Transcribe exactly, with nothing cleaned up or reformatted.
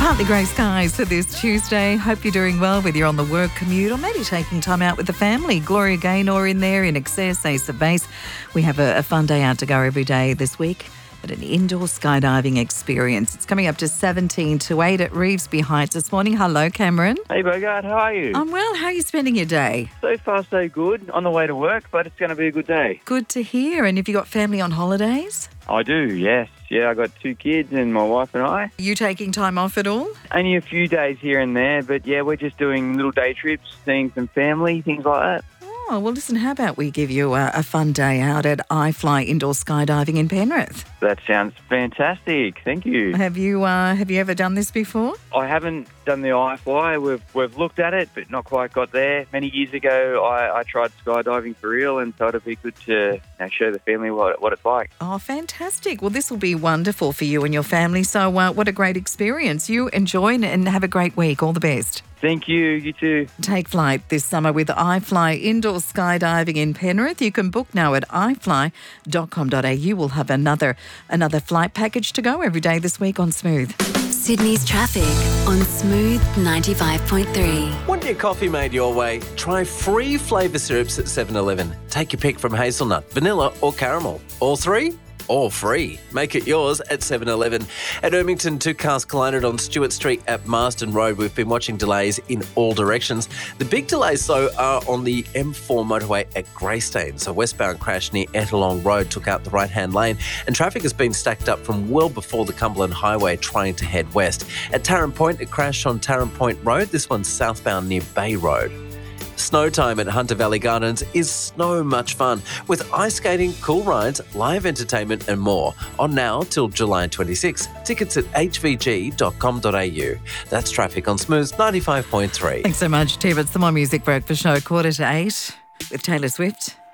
Partly grey skies for this Tuesday. Hope you're doing well, whether you're on the work commute or maybe taking time out with the family. Gloria Gaynor in there in excess, Ace of Base. We have a, a fun day out to go every day this week at an indoor skydiving experience. It's coming up to seventeen to eight at Revesby Heights this morning. Hello, Cameron. Hey, Bogart, how are you? I'm well. How are you spending your day? So far, so good. On the way to work, but it's going to be a good day. Good to hear. And have you got family on holidays? I do, yes. Yeah, I got two kids and my wife and I. Are you taking time off at all? Only a few days here and there, but yeah, we're just doing little day trips, seeing some family, things like that. Oh, well, listen, how about we give you a, a fun day out at iFly Indoor Skydiving in Penrith? That sounds fantastic. Thank you. Have you uh, have you ever done this before? I haven't done the iFly. We've we've looked at it, but not quite got there. Many years ago, I, I tried skydiving for real and thought it'd be good to you know, show the family what, what it's like. Oh, fantastic. Well, this will be wonderful for you and your family. So uh, what a great experience. You enjoy and have a great week. All the best. Thank you. You too. Take flight this summer with iFly Indoor Skydiving in Penrith. You can book now at i fly dot com dot a u. We'll have another another flight package to go every day this week on Smooth. Sydney's traffic on Smooth ninety-five point three. Want your coffee made your way? Try free flavour syrups at seven eleven. Take your pick from hazelnut, vanilla or caramel. All three? All free. Make it yours at seven eleven. At Ermington to Caskalainat on Stewart Street at Marsden Road, we've been watching delays in all directions. The big delays, though, are on the M four motorway at Greystone. So westbound crash near Ettalong Road took out the right-hand lane, and traffic has been stacked up from well before the Cumberland Highway trying to head west. At Tarrant Point, it crashed on Tarrant Point Road. This one's southbound near Bay Road. Snow time at Hunter Valley Gardens is so much fun with ice skating, cool rides, live entertainment and more. On now till July twenty-sixth. Tickets at h v g dot com dot a u. That's traffic on Smooth ninety-five point three. Thanks so much, Tim. It's the More Music Breakfast Show, quarter to eight with Taylor Swift.